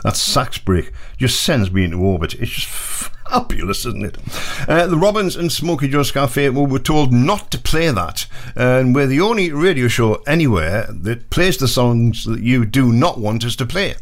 That sax break just sends me into orbit. It's just fabulous, isn't it? The Robins and Smokey Joe's Cafe, well, were told not to play that, and we're the only radio show anywhere that plays the songs that you do not want us to play.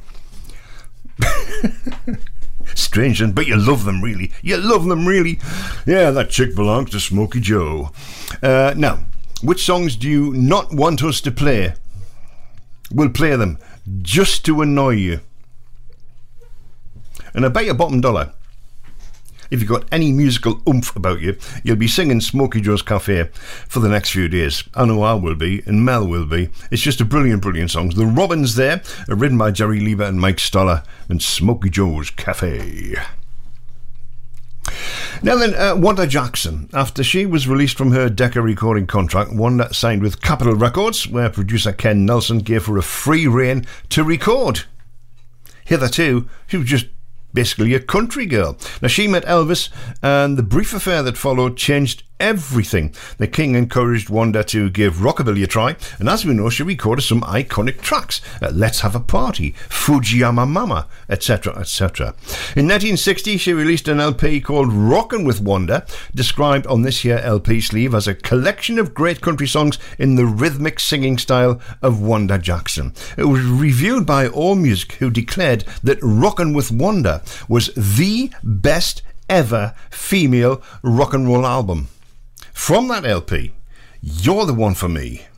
Strange, but you love them, really. You love them, really. Yeah, that chick belongs to Smokey Joe. Now, which songs do you not want us to play? We'll play them just to annoy you. And I bet your bottom dollar, if you've got any musical oomph about you, you'll be singing Smokey Joe's Cafe for the next few days. I know I will be, and Mel will be. It's just a brilliant, brilliant song. The Robins there are written by Jerry Leiber and Mike Stoller, and Smokey Joe's Cafe. Now then, Wanda Jackson. After she was released from her Decca recording contract, Wanda signed with Capitol Records, where producer Ken Nelson gave her a free rein to record. Hitherto, she was just basically a country girl. Now, she met Elvis, and the brief affair that followed changed everything. The King encouraged Wanda to give rockabilly a try, and as we know, she recorded some iconic tracks. Let's Have a Party, Fujiyama Mama, etc., etc. In 1960, she released an LP called Rockin' with Wanda, described on this here LP sleeve as a collection of great country songs in the rhythmic singing style of Wanda Jackson. It was reviewed by AllMusic, who declared that Rockin' with Wanda was the best ever female rock and roll album. From that LP, You're the One for Me.